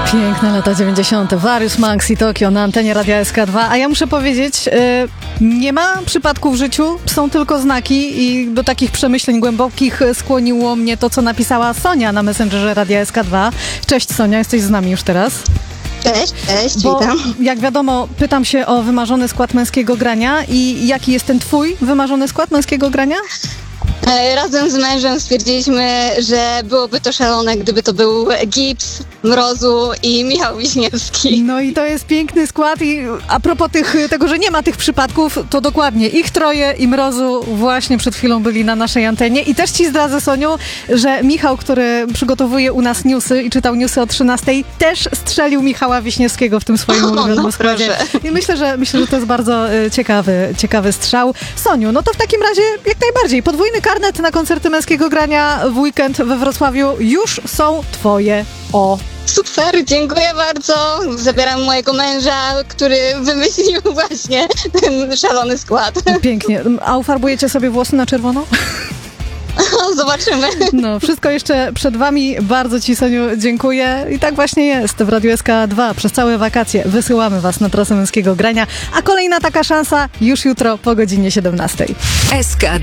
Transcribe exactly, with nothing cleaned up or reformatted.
Piękne lata dziewięćdziesiąte. Various Monks i Tokio na antenie Radia S K dwa. A ja muszę powiedzieć, yy, nie ma przypadków w życiu, są tylko znaki i do takich przemyśleń głębokich skłoniło mnie to, co napisała Sonia na Messengerze Radia S K dwa. Cześć Sonia, jesteś z nami już teraz. Cześć, cześć, Bo, witam. jak wiadomo, pytam się o wymarzony skład męskiego grania i jaki jest ten twój wymarzony skład męskiego grania? Razem z mężem stwierdziliśmy, że byłoby to szalone, gdyby to był Gibbs, Mrozu i Michał Wiśniewski. No i to jest piękny skład i a propos tych, tego, że nie ma tych przypadków, to dokładnie ich troje i Mrozu właśnie przed chwilą byli na naszej antenie i też ci zdradzę, Soniu, że Michał, który przygotowuje u nas newsy i czytał newsy o trzynastej, też strzelił Michała Wiśniewskiego w tym swoim ulubionym no, składzie. I myślę, że myślę, że to jest bardzo y, ciekawy, ciekawy strzał. Soniu, no to w takim razie jak najbardziej podwójny karnet na koncerty męskiego grania w weekend we Wrocławiu już są twoje. O! Super, dziękuję bardzo. Zabieram mojego męża, który wymyślił właśnie ten szalony skład. Pięknie. A ufarbujecie sobie włosy na czerwono? Zobaczymy. No, wszystko jeszcze przed wami. Bardzo ci, Soniu, dziękuję. I tak właśnie jest w Radiu S K dwa. Przez całe wakacje wysyłamy was na trasę męskiego grania, a kolejna taka szansa już jutro po godzinie siedemnastej. S K